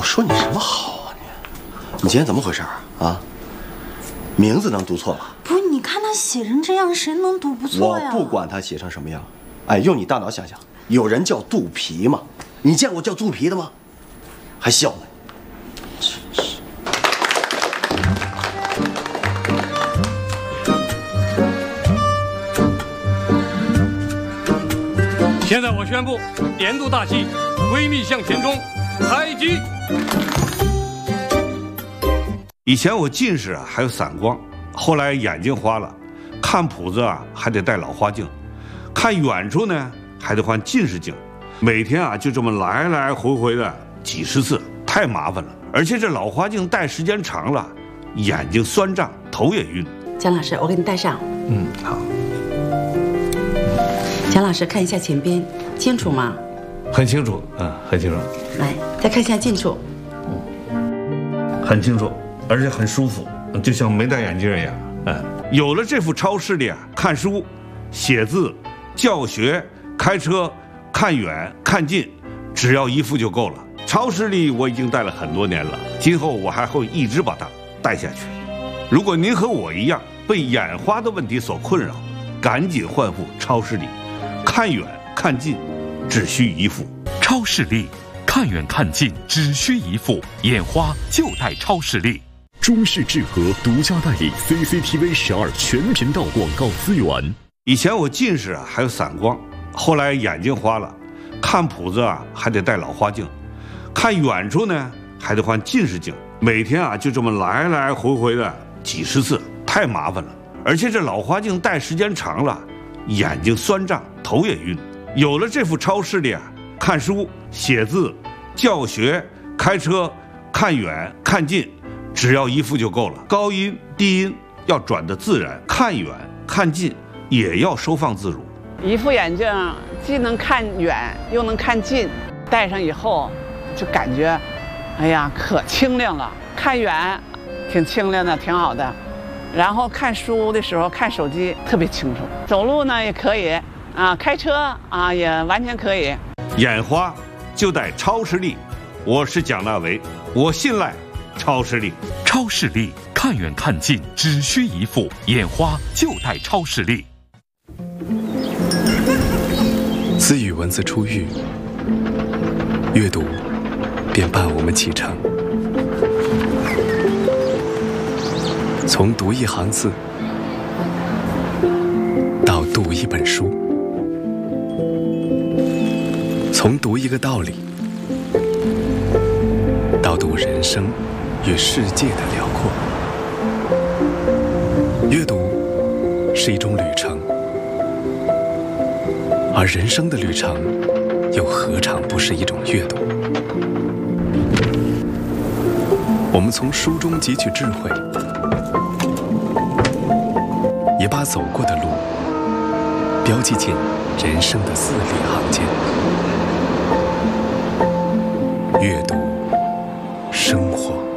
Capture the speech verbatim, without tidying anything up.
说你什么好啊你？你今天怎么回事啊？名字能读错吗？ 不是，你看他写成这样，谁能读不错呀？ 我不管他写成什么样，哎，用你大脑想想，有人叫肚皮吗？你见过叫肚皮的吗？还笑呢。真是。 现在我宣布，年度大戏《闺蜜向前冲》开机。 以前我近视啊，还有散光，后来眼睛花了，看谱子啊还得戴老花镜，看远处呢还得换近视镜，每天啊就这么来来回回的几十次，太麻烦了。而且这老花镜戴时间长了，眼睛酸胀，头也晕。 蒋老师，我给你戴上。 嗯，好。 蒋老师，看一下前边，清楚吗？ 很清楚，嗯，很清楚。 来，再看一下近处。 嗯，很清楚，而且很舒服，就像没戴眼镜一样。嗯，有了这副超视力啊，看书、写字、教学、开车、看远看近，只要一副就够了。超视力我已经戴了很多年了，今后我还会一直把它戴下去。如果您和我一样被眼花的问题所困扰，赶紧换副超视力。看远看近，只需一副。 超视力，看远看近只需一副，眼花就戴超视力。 中视智和独家代理 C C T V 十二全频道广告资源。 以前我近视啊，还有散光，后来眼睛花了，看谱子啊还得戴老花镜，看远处呢还得换近视镜，每天啊就这么来来回回的几十次，太麻烦了。而且这老花镜戴时间长了，眼睛酸胀，头也晕。有了这副超视力啊，看书、写字、教学、开车、看远看近，只要一副就够了。高音低音要转得自然，看远看近也要收放自如。 一副眼镜既能看远又能看近，戴上以后就感觉哎呀可清亮了，看远挺清亮的，挺好的。然后看书的时候看手机特别清楚，走路呢也可以啊，开车啊也完全可以。 眼花就戴超视力，我是蒋大为，我信赖超视力。 超视力，看远看近只需一副，眼花就戴超视力。 自与文字初遇，阅读便伴我们启程。从读一行字到读一本书，从读一个道理到读人生与世界的辽阔。阅读是一种旅程，而人生的旅程又何尝不是一种阅读？我们从书中汲取智慧，也把走过的路标记进人生的字里行间。阅读，生活。